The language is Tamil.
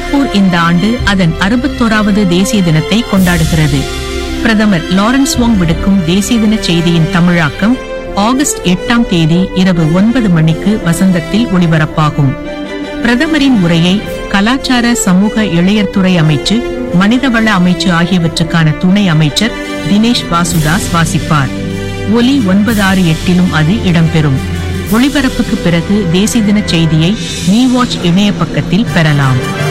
சிங்கப்பூர் இந்த ஆண்டு அதன் 61வது தேசிய தினத்தை கொண்டாடுகிறது. பிரதமர் லாரன்ஸ் வோங் விடுக்கும் தேசிய தின செய்தியின் தமிழாக்கம் ஆகஸ்ட் 8ஆம் தேதி இரவு 9 மணிக்கு வசந்தத்தில் ஒளிபரப்பாகும். பிரதமரின் உரையை கலாச்சார சமூக இளையர்துறை அமைச்சு, மனிதவள அமைச்சு ஆகியவற்றுக்கான துணை அமைச்சர் தினேஷ் வாசுதாஸ் வாசிப்பார். ஒலி 968லும் அது இடம்பெறும். ஒளிபரப்புக்கு பிறகு தேசிய தின செய்தியை மீ வாட்ச் இணைய பக்கத்தில் பெறலாம்.